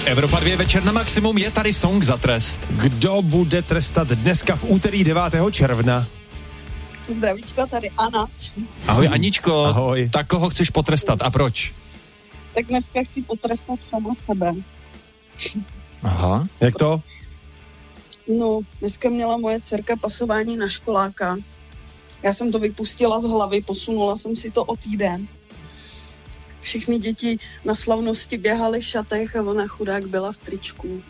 Evropa 2 večer na maximum, je tady song za trest. Kdo bude trestat dneska v úterý 9. června? Zdravíčko, tady Anna. Ahoj Aničko. Ahoj. Tak koho chceš potrestat a proč? Tak dneska chci potrestat sama sebe. Aha. Jak to? No, dneska měla moje dcerka pasování na školáka. Já jsem to vypustila z hlavy, posunula jsem si to o týden. Všechny děti na slavnosti běhaly v šatech a ona chudák byla v tričku.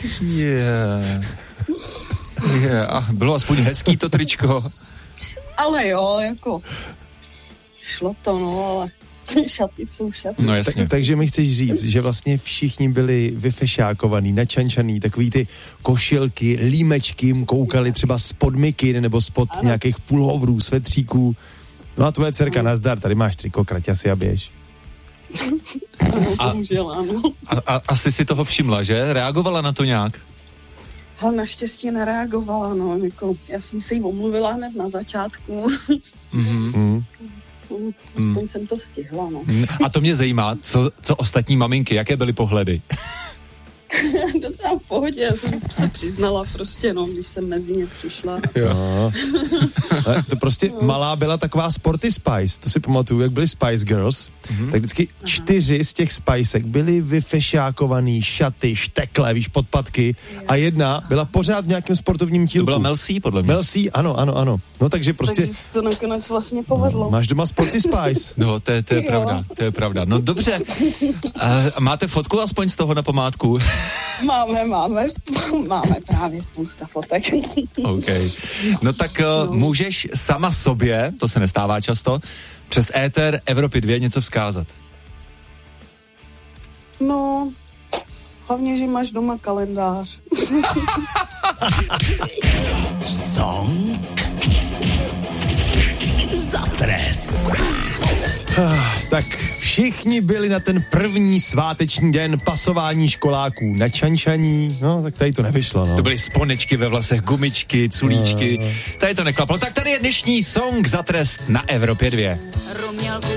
A bylo aspoň hezký to tričko. Ale jo, jako šlo to, no, ale šaty jsou šaty. No jasně. Takže mi chceš říct, že vlastně všichni byli vyfešákovaný, načančaný, takový ty košilky, límečky, koukali třeba spod mikin nebo spod nějakých pulhovrů, svetříků. No a tvoje dcerka, nazdar, tady máš triko, kraťasy a běž. A asi si toho všimla, že? Reagovala na to nějak? Ale naštěstí nereagovala, no, jako, já jsem si jí omluvila hned na začátku. Aspoň jsem to stihla, no. A to mě zajímá, co ostatní maminky, jaké byly pohledy? Docela v pohodě, já jsem se přiznala prostě, no, když jsem mezi ně přišla. Jo. To prostě malá byla taková Sporty Spice, to si pamatuju, jak byly Spice Girls, tak vždycky 4 z těch Spicek byly vyfešákovaný, šaty, štekle, víš, podpatky a jedna byla pořád v nějakém sportovním tílku. To byla Mel C, podle mě. Mel C, ano. No takže prostě... Takže to nakonec vlastně povedlo. Máš doma Sporty Spice. No, to je pravda. No dobře. Máte fotku aspoň z toho na památku? Máme právě spousta fotek. OK. No tak můžeš sama sobě, to se nestává často, přes éter Evropy 2 něco vzkázat. No, hlavně, že máš doma kalendář. Song za trest. Tak všichni byli na ten první sváteční den pasování školáků na čančaní, no tak tady to nevyšlo, no. To byly sponečky ve vlasech, gumičky, culíčky, tady to neklaplo. Tak tady je dnešní song za trest na Evropě 2.